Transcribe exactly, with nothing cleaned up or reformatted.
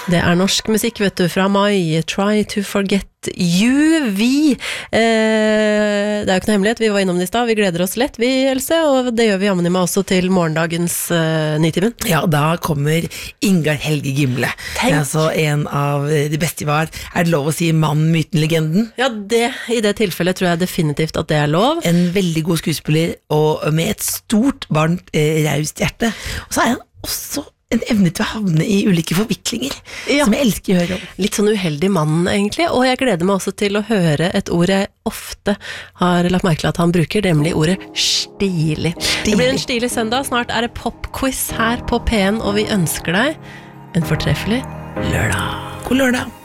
Det er norsk musikk, vet du, fra Mai, Try to Forget You, vi. Eh, det er jo ikke noe hemmelighet, vi var innom det i sted, vi gleder oss lett, vi, Else, og det gjør vi jammen med også til morgendagens eh, Nitimen. Ja, da kommer Ingar Helge Gimle. Tenk. Altså en av de beste var, er det lov å si mann, myten, legenden? Ja, det, i det tilfellet tror jeg definitivt at det er lov. En veldig god skuespiller, og med et stort, varmt, eh, raust hjerte. Og så er han også en evne til å havne i ulike forviklinger, ja. Som jeg elsker å høre om. Litt sånn uheldig mann, egentlig, og jeg gleder meg også til å høre et ord jeg ofte har lagt merke til at han bruker, nemlig ordet stilig. stilig. Det blir en stilig søndag, snart er det popquiz her på P en, og vi ønsker deg en fortreffelig lørdag. God lørdag.